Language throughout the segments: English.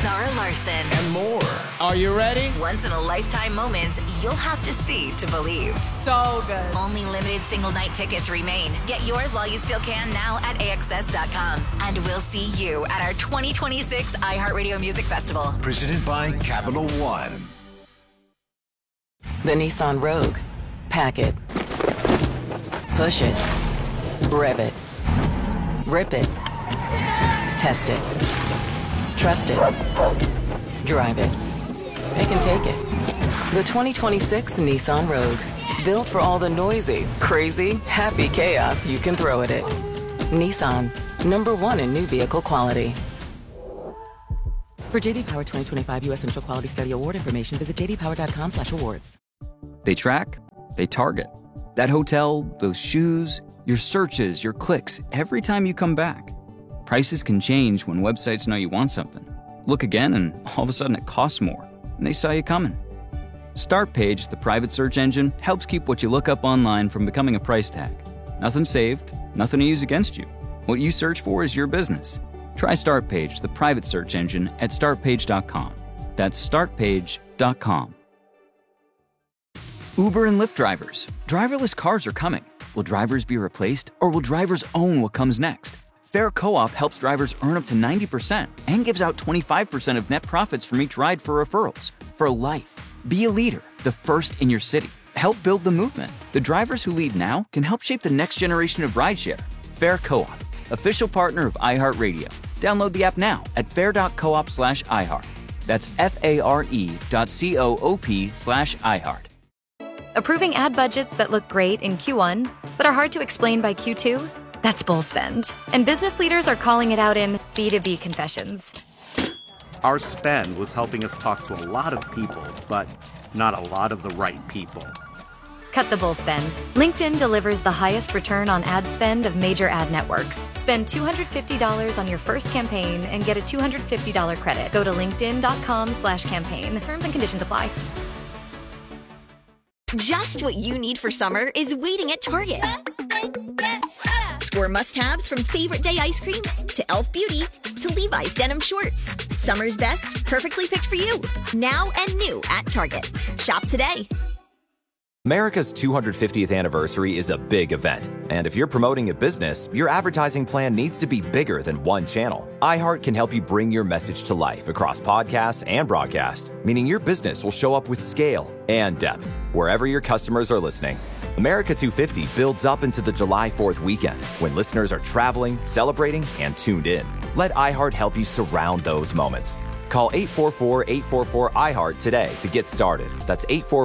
Zara Larson. And more. Are you ready? Once-in-a-lifetime moments you'll have to see to believe. So good. Only limited single-night tickets remain. Get yours while you still can now at AXS.com. And we'll see you at our 2026 iHeartRadio Music Festival. Presented by Capital One. The Nissan Rogue. Pack it. Push it. Rev it. Rip it. Test it. Trust it. Drive it. It can take it. The 2026 Nissan Rogue. Built for all the noisy, crazy, happy chaos you can throw at it. Nissan. #1 in new vehicle quality. For JD Power 2025 U.S. Central Quality Study Award information, visit jdpower.com/awards. They track, they target. That hotel, those shoes, your searches, your clicks, every time you come back. Prices can change when websites know you want something. Look again and all of a sudden it costs more, and they saw you coming. Startpage, the private search engine, helps keep what you look up online from becoming a price tag. Nothing saved, nothing to use against you. What you search for is your business. Try Startpage, the private search engine, at startpage.com. That's startpage.com. Uber and Lyft drivers. Driverless cars are coming. Will drivers be replaced, or will drivers own what comes next? Fair Co-op helps drivers earn up to 90% and gives out 25% of net profits from each ride for referrals. For life. Be a leader, the first in your city. Help build the movement. The drivers who lead now can help shape the next generation of rideshare. Fair Co-op, official partner of iHeartRadio. Download the app now at fair.coop/iHeart. That's FARE.coop/iHeart. Approving ad budgets that look great in Q1, but are hard to explain by Q2? That's bull spend. And business leaders are calling it out in B2B confessions. Our spend was helping us talk to a lot of people, but not a lot of the right people. Cut the bull spend. LinkedIn delivers the highest return on ad spend of major ad networks. Spend $250 on your first campaign and get a $250 credit. Go to linkedin.com/campaign. Terms and conditions apply. Just what you need for summer is waiting at Target. Score must-haves from favorite day ice cream to Elf Beauty to Levi's denim shorts. Summer's best, perfectly picked for you. Now and new at Target. Shop today. America's 250th anniversary is a big event. And if you're promoting a business, your advertising plan needs to be bigger than one channel. iHeart can help you bring your message to life across podcasts and broadcast, meaning your business will show up with scale and depth wherever your customers are listening. America 250 builds up into the July 4th weekend when listeners are traveling, celebrating, and tuned in. Let iHeart help you surround those moments. Call 844-844-iHeart today to get started. That's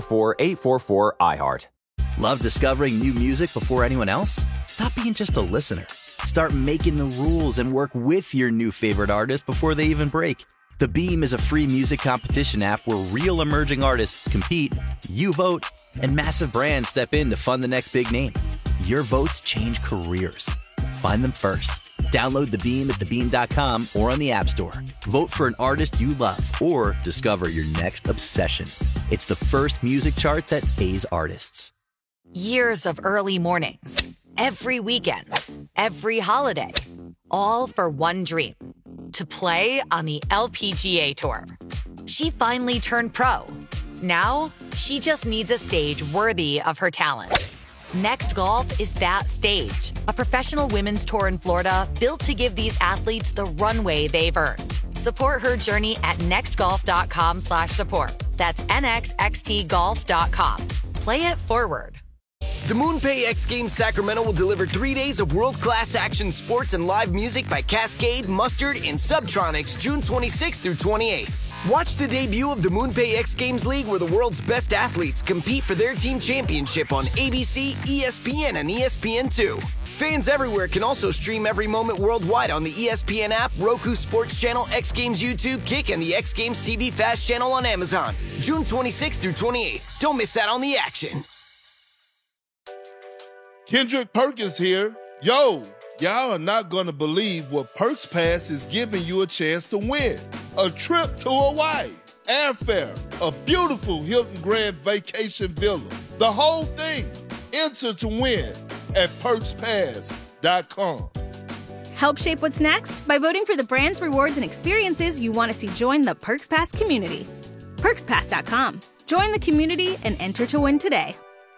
844-844-iHeart. Love discovering new music before anyone else? Stop being just a listener. Start making the rules and work with your new favorite artist before they even break. The Beam is a free music competition app where real emerging artists compete, you vote, and massive brands step in to fund the next big name. Your votes change careers. Find them first. Download The Beam at thebeam.com or on the App Store. Vote for an artist you love or discover your next obsession. It's the first music chart that pays artists. Years of early mornings, every weekend, every holiday, all for one dream, to play on the LPGA Tour. She finally turned pro. Now, she just needs a stage worthy of her talent. Next Golf is that stage, a professional women's tour in Florida built to give these athletes the runway they've earned. Support her journey at nextgolf.com/support. That's nxxtgolf.com. Play it forward. The MoonPay X Games Sacramento will deliver 3 days of world-class action sports and live music by Cascade, Mustard, and Subtronics June 26th through 28th. Watch the debut of the MoonPay X Games League where the world's best athletes compete for their team championship on ABC, ESPN, and ESPN2. Fans everywhere can also stream every moment worldwide on the ESPN app, Roku Sports Channel, X Games YouTube, Kick, and the X Games TV Fast Channel on Amazon. June 26th through 28th. Don't miss out on the action. Kendrick Perkins here. Yo, y'all are not going to believe what Perks Pass is giving you a chance to win. A trip to Hawaii, airfare, a beautiful Hilton Grand Vacation Villa. The whole thing. Enter to win at PerksPass.com. Help shape what's next by voting for the brands, rewards, and experiences you want to see join the Perks Pass community. PerksPass.com. Join the community and enter to win today.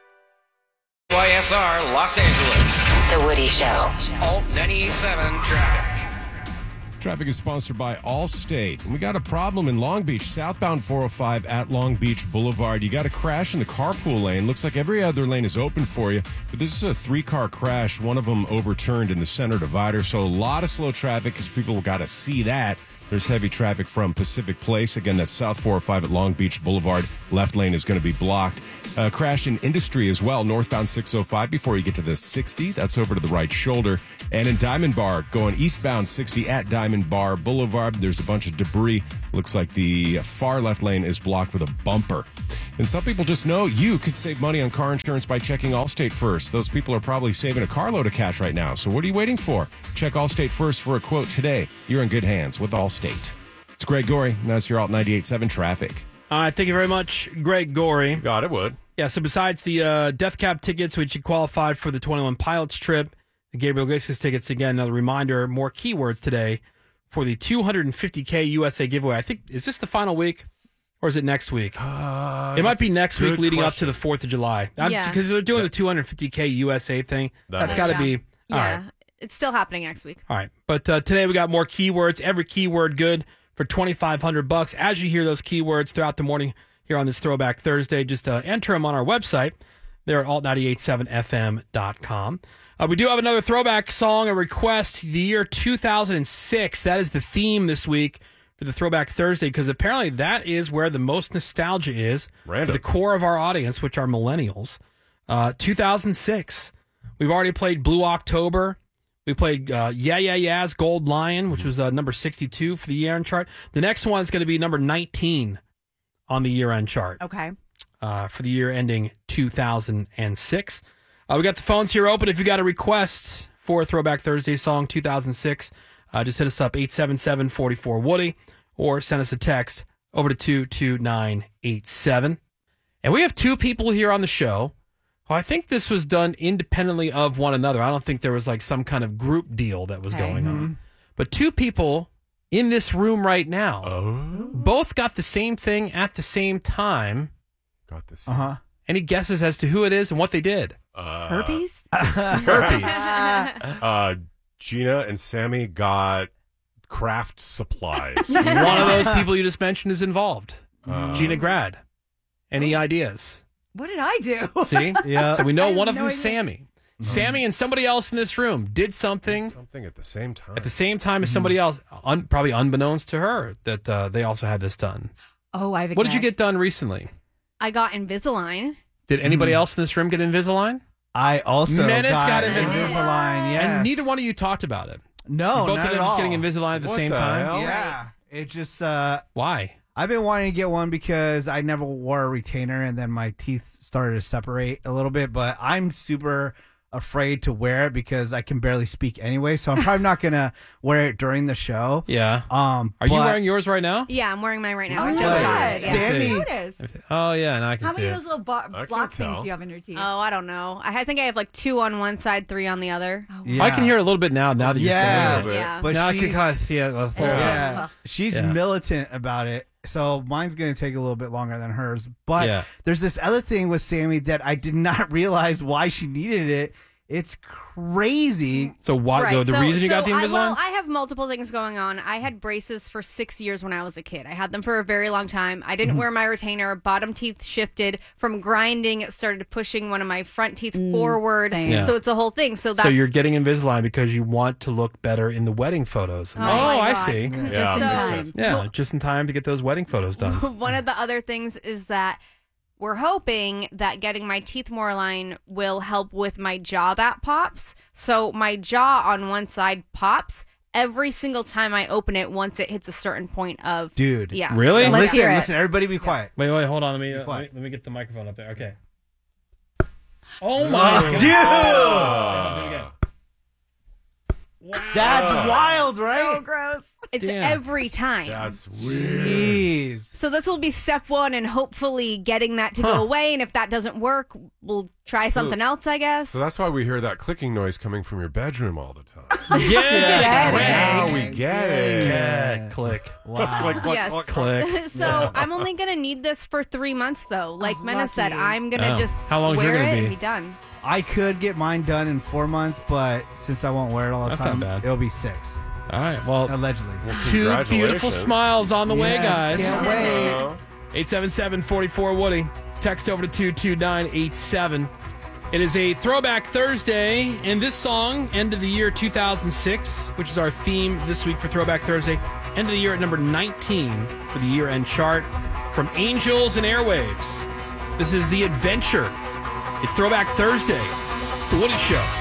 YSR Los Angeles. The Woody Show. Alt 98.7 traffic. Traffic is sponsored by Allstate. And we got a problem in Long Beach, southbound 405 at Long Beach Boulevard. You got a crash in the carpool lane. Looks like every other lane is open for you. But this is a 3-car crash. One of them overturned in the center divider. So a lot of slow traffic because people got to see that. There's heavy traffic from Pacific Place. Again, that's South 405 at Long Beach Boulevard. Left lane is going to be blocked. Crash in Industry as well, northbound 605 before you get to the 60. That's over to the right shoulder. And in Diamond Bar, going eastbound 60 at Diamond Bar Boulevard, there's a bunch of debris. Looks like the far left lane is blocked with a bumper. And some people just know you could save money on car insurance by checking Allstate first. Those people are probably saving a carload of cash right now. So what are you waiting for? Check Allstate first for a quote today. You're in good hands with Allstate. It's Greg Gorey. That's your Alt 98.7 traffic. All right, thank you very much, Greg Gorey. God, it would. Yeah, so besides the Death Cab tickets, which you qualified for the 21 Pilots trip, the Gabriel Iglesias tickets, again, another reminder, more keywords today for the $250K USA giveaway. I think, is this the final week? Or is it next week? It might be next week leading up to the 4th of July. Because they're doing the $250K USA thing. That's got to be... Yeah, all right. It's still happening next week. All right. But today we got more keywords. Every keyword good for $2,500. As you hear those keywords throughout the morning here on this Throwback Thursday, just enter them on our website. They're at alt987fm.com. We do have another throwback song, a request, the year 2006. That is the theme this week for the Throwback Thursday, because apparently that is where the most nostalgia is for the core of our audience, which are millennials. 2006. We've already played Blue October. We played Yeah Yeah Yeah's Gold Lion, which was number 62 for the year-end chart. The next one is going to be number 19 on the year-end chart. Okay. For the year ending 2006. We got the phones here open. If you got a request for a Throwback Thursday song 2006, just hit us up 877-44-WOODY or send us a text over to 22987. And we have two people here on the show who I think this was done independently of one another. I don't think there was like some kind of group deal that was going on. But two people in this room right now both got the same thing at the same time. Got the same. Any guesses as to who it is and what they did? Herpes? Herpes. Gina and Sammy got craft supplies. One of those people you just mentioned is involved. Gina Grad. Any ideas? What did I do? See? Yeah. So we know I one have of no them is idea. Sammy. Sammy and somebody else in this room did something. Something at the same time. At the same time as somebody else, probably unbeknownst to her, that they also had this done. Oh, I have a What did you guess. get done recently? I got Invisalign. Did anybody else in this room get Invisalign? I also Menace got Invisalign, yes. And neither one of you talked about it. No, You both not ended at up just all. getting Invisalign at the same time? Yeah. It just... Why? I've been wanting to get one because I never wore a retainer and then my teeth started to separate a little bit, but I'm super afraid to wear it because I can barely speak anyway, so I'm probably not going to wear it during the show. Yeah. Are you wearing yours right now? Yeah, I'm wearing mine right now. I Oh, just good. got it. Yeah. Sammy. Sammy- Oh, yeah, now I can How see many it. of those little block things do you have in your teeth? Oh, I don't know. I think I have like 2 on one side, 3 on the other. I can hear it a little bit now that you're saying it. Yeah. But now I can she's- kind of see it. She's Yeah. militant about it. So mine's going to take a little bit longer than hers. But Yeah. there's this other thing with Sammy that I did not realize why she needed it. It's crazy. So why Right. the reason you got the Invisalign? Well, I have multiple things going on. I had braces for 6 years when I was a kid. I had them for a very long time. I didn't wear my retainer. Bottom teeth shifted from grinding. It started pushing one of my front teeth forward. same. Yeah. So it's a whole thing. So that's So you're getting Invisalign because you want to look better in the wedding photos. Oh, my I God. see. Yeah, Just in makes time. sense. Yeah, just in time to get those wedding photos done. one of the other things is that we're hoping that getting my teeth more aligned will help with my jaw that pops. So my jaw on one side pops every single time I open it once it hits a certain point of... Dude. Yeah. Really? Listen, everybody be quiet. Wait, hold on. Let me get the microphone up there. Okay. Oh my Oh, God. dude! I'll do it again. That's wild, right? So gross. It's every time. That's weird. So this will be step one, and hopefully getting that to go away. And if that doesn't work, we'll try something else, I guess. So that's why we hear that clicking noise coming from your bedroom all the time. Yeah, we get it. Yeah, click. Wow. Click, click, Yes. click, click. So I'm only gonna need this for 3 months, though. Like Mena said, I'm gonna just How long is wear yours it gonna and be? be done. I could get mine done in 4 months, but since I won't wear it all the That's time, not bad. it'll be 6. All right, well, allegedly. two beautiful smiles on the way, Yeah, guys. can't wait. 877-44-WOODY. Text over to 22987. It is a Throwback Thursday, and this song, End of the Year 2006, which is our theme this week for Throwback Thursday, End of the Year at number 19 for the year-end chart, from Angels and Airwaves. This is The Adventure. It's Throwback Thursday. It's The Woody Show.